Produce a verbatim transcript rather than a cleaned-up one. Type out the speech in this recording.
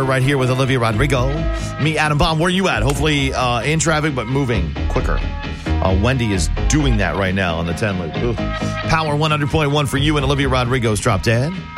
right here with Olivia Rodrigo. Me, Adam Bomb. Where are you at? Hopefully uh, in traffic, but moving quicker. Uh, Wendy is doing that right now on the ten loop. Ooh. Power one hundred point one for you and Olivia Rodrigo's Drop Dead.